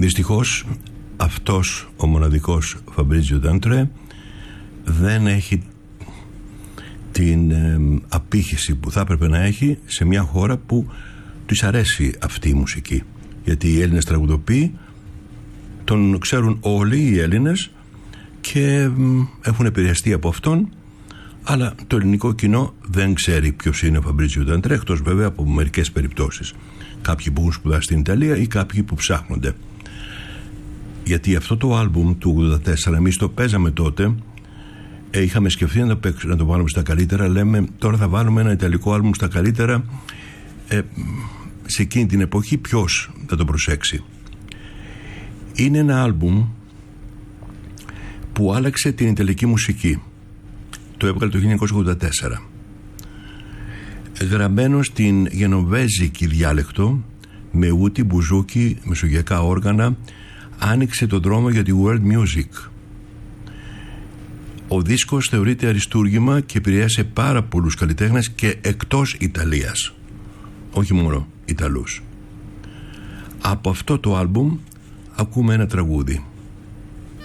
Δυστυχώς αυτός ο μοναδικός Φαμπρίτζιο Ντάντρε δεν έχει την απήχηση που θα έπρεπε να έχει σε μια χώρα που τους αρέσει αυτή η μουσική, γιατί οι Έλληνες τραγουδοποιοί τον ξέρουν όλοι οι Έλληνες και έχουν επηρεαστεί από αυτόν, αλλά το ελληνικό κοινό δεν ξέρει ποιος είναι ο Φαμπρίτζιο Ντάντρε, εκτός βέβαια από μερικές περιπτώσεις, κάποιοι που έχουν σπουδάσει στην Ιταλία ή κάποιοι που ψάχνονται. Γιατί αυτό το άλμπουμ του 1984 εμείς το παίζαμε τότε, είχαμε σκεφτεί να το βάλουμε στα καλύτερα. Λέμε τώρα θα βάλουμε ένα ιταλικό άλμπουμ στα καλύτερα, σε εκείνη την εποχή ποιος θα το προσέξει? Είναι ένα άλμπουμ που άλλαξε την ιταλική μουσική. Το έβγαλε το 1984, γραμμένο στην γενοβέζικη διάλεκτο, με ούτι, μπουζούκι, μεσογειακά όργανα. Άνοιξε τον δρόμο για τη world music. Ο δίσκος θεωρείται αριστούργημα και επηρέασε πάρα πολλούς καλλιτέχνες και εκτός Ιταλίας, όχι μόνο Ιταλούς. Από αυτό το άλμπουμ ακούμε ένα τραγούδι.